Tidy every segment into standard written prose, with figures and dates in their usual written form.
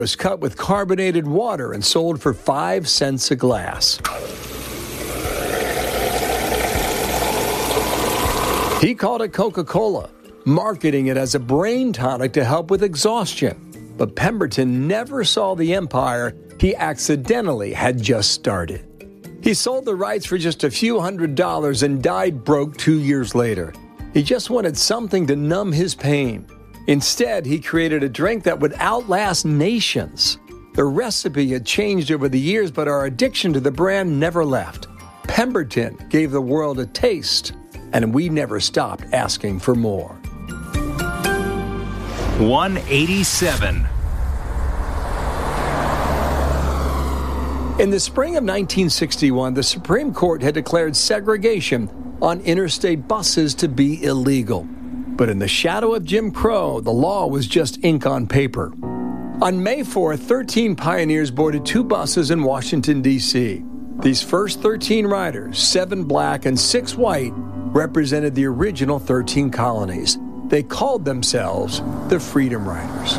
was cut with carbonated water and sold for 5 cents a glass. He called it Coca-Cola, marketing it as a brain tonic to help with exhaustion. But Pemberton never saw the empire he accidentally had just started. He sold the rights for just a few $100s and died broke 2 years later. He just wanted something to numb his pain. Instead, he created a drink that would outlast nations. The recipe had changed over the years, but our addiction to the brand never left. Pemberton gave the world a taste, and we never stopped asking for more. 187. In the spring of 1961, the Supreme Court had declared segregation on interstate buses to be illegal. But in the shadow of Jim Crow, the law was just ink on paper. On May 4th, 13 pioneers boarded 2 buses in Washington, D.C. These first 13 riders, 7 black and 6 white, represented the original 13 colonies. They called themselves the Freedom Riders.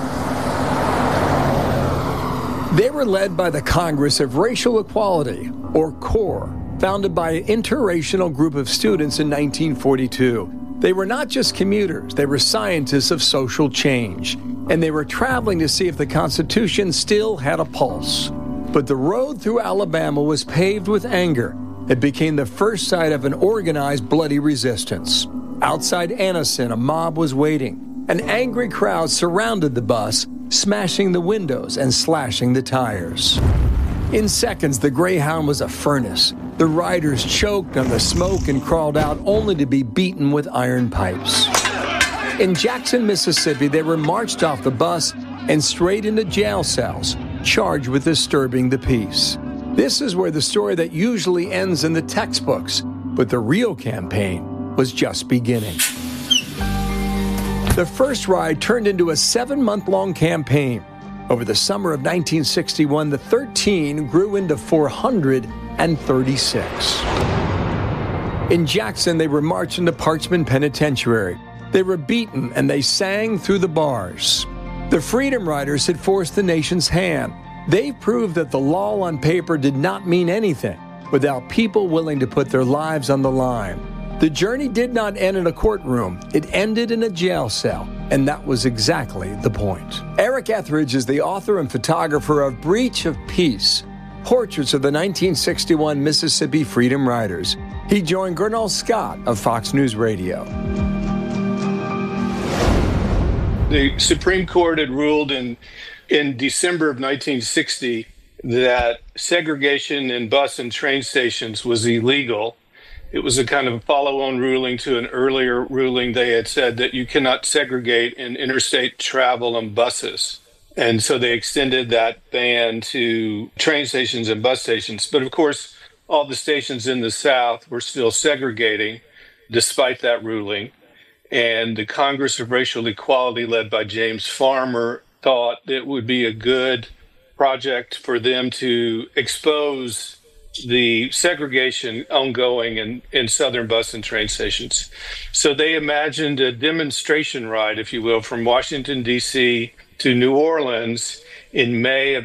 They were led by the Congress of Racial Equality, or CORE, founded by an interracial group of students in 1942. They were not just commuters, they were scientists of social change, and they were traveling to see if the Constitution still had a pulse. But the road through Alabama was paved with anger. It became the first site of an organized bloody resistance. Outside Anniston, a mob was waiting. An angry crowd surrounded the bus, smashing the windows and slashing the tires. In seconds, the Greyhound was a furnace. The riders choked on the smoke and crawled out only to be beaten with iron pipes. In Jackson, Mississippi, they were marched off the bus and straight into jail cells, charged with disturbing the peace. This is where the story that usually ends in the textbooks, but the real campaign was just beginning. The first ride turned into a 7-month-long campaign. Over the summer of 1961, the 13 grew into 436. In Jackson, they were marched into Parchman Penitentiary. They were beaten and they sang through the bars. The Freedom Riders had forced the nation's hand. They proved that the law on paper did not mean anything without people willing to put their lives on the line. The journey did not end in a courtroom. It ended in a jail cell, and that was exactly the point. Eric Etheridge is the author and photographer of Breach of Peace, Portraits of the 1961 Mississippi Freedom Riders. He joined Gernal Scott of Fox News Radio. The Supreme Court had ruled in December of 1960 that segregation in bus and train stations was illegal. It was a kind of follow-on ruling to an earlier ruling. They had said that you cannot segregate in interstate travel on buses. And so they extended that ban to train stations and bus stations. But of course, all the stations in the South were still segregating despite that ruling. And the Congress of Racial Equality, led by James Farmer, thought it would be a good project for them to expose the segregation ongoing in southern bus and train stations. So they imagined a demonstration ride, if you will, from Washington, D.C. to New Orleans in May of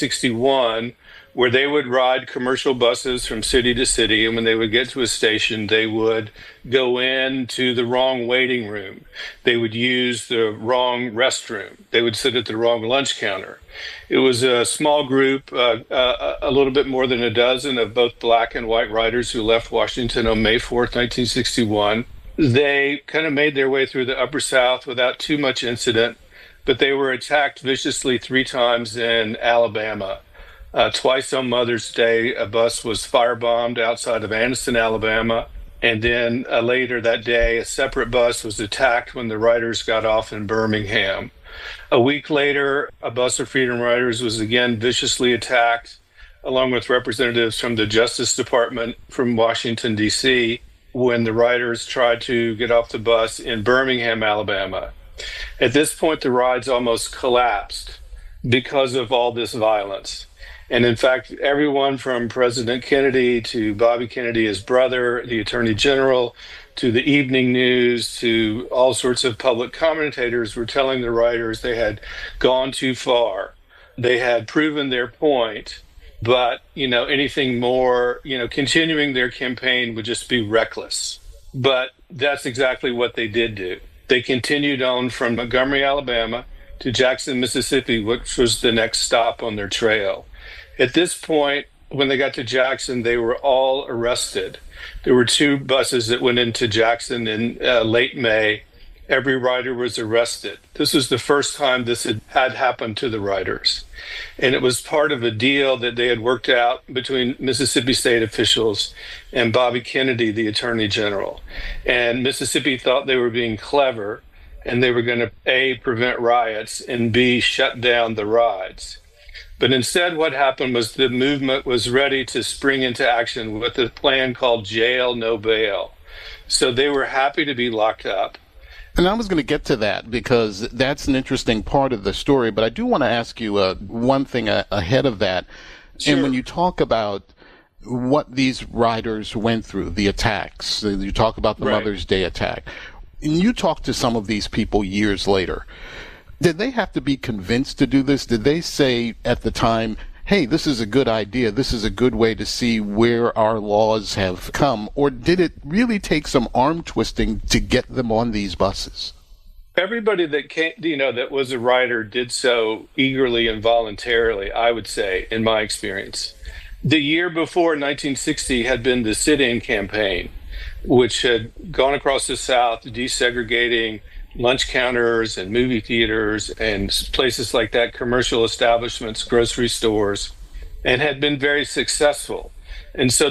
1961, where they would ride commercial buses from city to city. And when they would get to a station, they would go into the wrong waiting room. They would use the wrong restroom. They would sit at the wrong lunch counter. It was a small group, a little bit more than a dozen of both black and white riders who left Washington on May 4th, 1961. They kind of made their way through the Upper South without too much incident, but they were attacked viciously 3 times in Alabama. Twice on Mother's Day, a bus was firebombed outside of Anniston, Alabama. And then later that day, a separate bus was attacked when the riders got off in Birmingham. A week later, a bus of Freedom Riders was again viciously attacked, along with representatives from the Justice Department from Washington, D.C., when the riders tried to get off the bus in Birmingham, Alabama. At this point, the rides almost collapsed because of all this violence. And in fact, everyone from President Kennedy to Bobby Kennedy, his brother, the Attorney General, to the evening news, to all sorts of public commentators were telling the riders they had gone too far. they had proven their point, but, anything more, continuing their campaign would just be reckless. But that's exactly what they did do. They continued on from Montgomery, Alabama to Jackson, Mississippi, which was the next stop on their trail. At this point, when they got to Jackson, they were all arrested. There were 2 buses that went into Jackson in late May. Every rider was arrested. This was the first time this had happened to the riders. And it was part of a deal that they had worked out between Mississippi state officials and Bobby Kennedy, the attorney general. And Mississippi thought they were being clever, and they were going to, A, prevent riots, and B, shut down the rides. But instead, what happened was the movement was ready to spring into action with a plan called Jail No Bail. So they were happy to be locked up. And I was going to get to that because that's an interesting part of the story. But I do want to ask you one thing ahead of that. Sure. And when you talk about what these riders went through, the attacks, you talk about the Mother's Day attack, and you talk to some of these people years later. Did they have to be convinced to do this? Did they say at the time, hey, this is a good idea, this is a good way to see where our laws have come? Or did it really take some arm twisting to get them on these buses? Everybody that came, that was a rider did so eagerly and voluntarily, I would say, in my experience. The year before, 1960, had been the sit-in campaign, which had gone across the South desegregating lunch counters and movie theaters and places like that, commercial establishments, grocery stores, and had been very successful. And so